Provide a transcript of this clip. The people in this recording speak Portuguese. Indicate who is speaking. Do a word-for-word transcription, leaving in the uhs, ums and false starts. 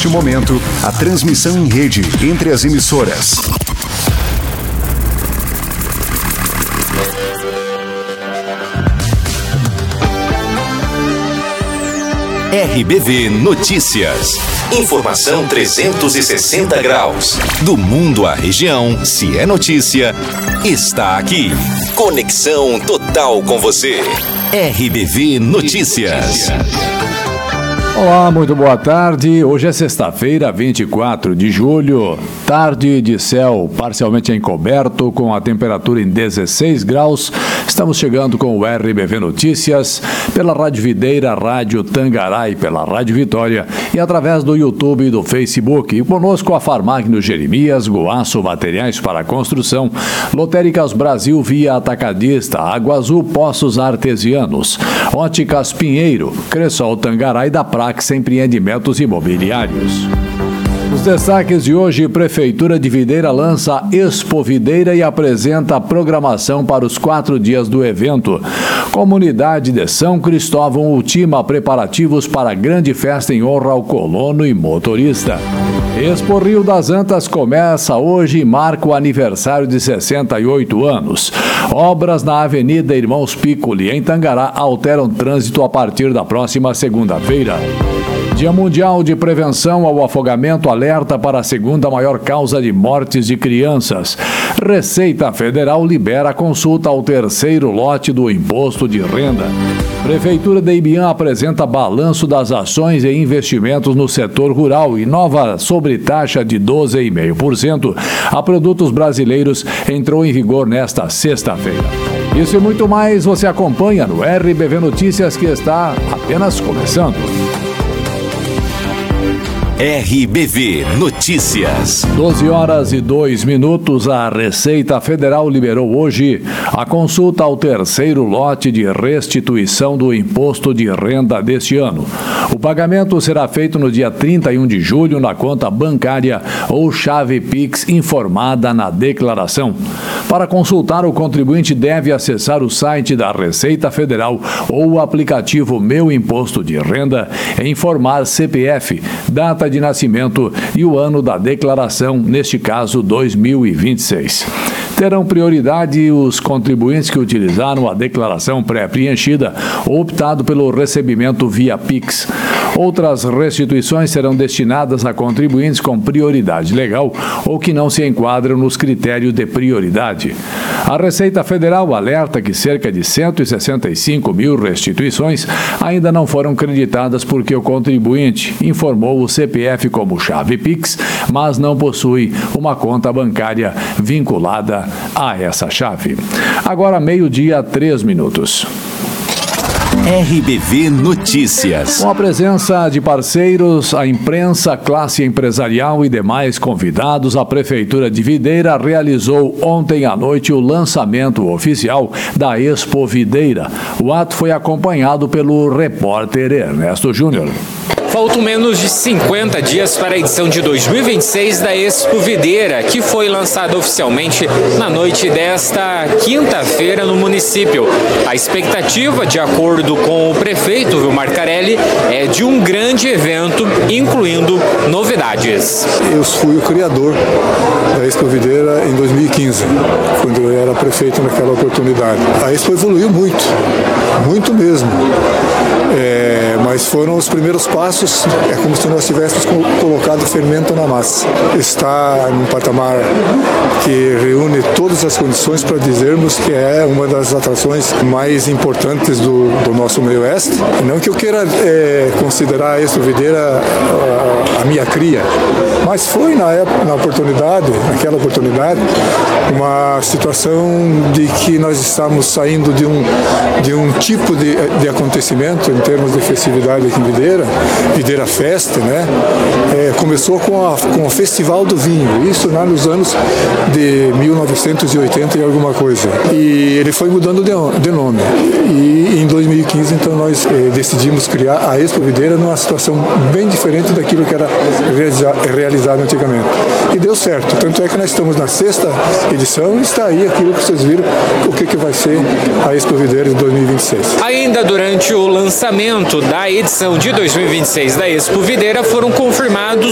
Speaker 1: neste momento, a transmissão em rede entre as emissoras.
Speaker 2: R B V Notícias. Informação trezentos e sessenta graus. Do mundo à região, se é notícia, está aqui. Conexão total com você. R B V Notícias.
Speaker 3: Olá, muito boa tarde. Hoje é sexta-feira, vinte e quatro de julho. Tarde de céu parcialmente encoberto, com a temperatura em dezesseis graus. Estamos chegando com o R B V Notícias pela Rádio Videira, Rádio Tangará e pela Rádio Vitória e através do YouTube e do Facebook. E conosco a Farmagno Jeremias, Goaço Materiais para Construção, Lotéricas Brasil via Atacadista, Água Azul Poços Artesianos, Óticas Pinheiro, Cressol Tangará e da Prax Empreendimentos Imobiliários. Os destaques de hoje: Prefeitura de Videira lança Expo Videira e apresenta a programação para os quatro dias do evento. Comunidade de São Cristóvão ultima preparativos para a grande festa em honra ao colono e motorista. Expo Rio das Antas começa hoje e marca o aniversário de sessenta e oito anos. Obras na Avenida Irmãos Piccoli, em Tangará, alteram trânsito a partir da próxima segunda-feira. Dia Mundial de Prevenção ao Afogamento alerta para a segunda maior causa de mortes de crianças. Receita Federal libera consulta ao terceiro lote do Imposto de Renda. Prefeitura de Ibiam apresenta balanço das ações e investimentos no setor rural e nova sobretaxa de doze vírgula cinco por cento a produtos brasileiros entrou em vigor nesta sexta-feira. Isso e muito mais você acompanha no R B V Notícias, que está apenas começando.
Speaker 2: R B V Notícias.
Speaker 3: doze horas e dois minutos. A Receita Federal liberou hoje a consulta ao terceiro lote de restituição do Imposto de Renda deste ano. O pagamento será feito no dia trinta e um de julho na conta bancária ou chave Pix informada na declaração. Para consultar, o contribuinte deve acessar o site da Receita Federal ou o aplicativo Meu Imposto de Renda e informar C P F, data de nascimento e o ano da declaração, neste caso dois mil e vinte e seis. Terão prioridade os contribuintes que utilizaram a declaração pré-preenchida ou optado pelo recebimento via Pix. Outras restituições serão destinadas a contribuintes com prioridade legal ou que não se enquadram nos critérios de prioridade. A Receita Federal alerta que cerca de cento e sessenta e cinco mil restituições ainda não foram creditadas porque o contribuinte informou o C P F como chave Pix, mas não possui uma conta bancária vinculada a essa chave. Agora, meio-dia, três minutos.
Speaker 2: R B V Notícias.
Speaker 3: Com a presença de parceiros, a imprensa, classe empresarial e demais convidados, a Prefeitura de Videira realizou ontem à noite o lançamento oficial da Expo Videira. O ato foi acompanhado pelo repórter Ernesto Júnior.
Speaker 4: Faltam menos de cinquenta dias para a edição de dois mil e vinte e seis da Expo Videira, que foi lançada oficialmente na noite desta quinta-feira no município. A expectativa, de acordo com o prefeito Vilmar Carelli, é de um grande evento, incluindo novidades.
Speaker 5: Eu fui o criador da Expo Videira em dois mil e quinze, quando eu era prefeito naquela oportunidade. A Expo evoluiu muito, muito mesmo. É, mas foram os primeiros passos, é como se nós tivéssemos colocado fermento na massa. Está num patamar que reúne todas as condições para dizermos que é uma das atrações mais importantes do, do nosso meio oeste. Não que eu queira é, considerar a Expo Videira a, a minha cria, mas foi na, época, na oportunidade, naquela oportunidade, uma situação de que nós estamos saindo de um, de um tipo de, de acontecimento em termos de festividade aqui em Videira, Videira Festa, né? É, começou com, a, com o Festival do Vinho, isso lá nos anos de mil novecentos e oitenta e alguma coisa. E ele foi mudando de, de nome. E em dois mil e quinze, então, nós eh, decidimos criar a Expo Videira numa situação bem diferente daquilo que era realiza, realizado antigamente. E deu certo. Tanto é que nós estamos na sexta edição e está aí aquilo que vocês viram, o que, que vai ser a Expo Videira de dois mil e vinte e seis.
Speaker 4: Ainda durante o lançamento da edição de dois mil e vinte e seis da Expo Videira foram confirmados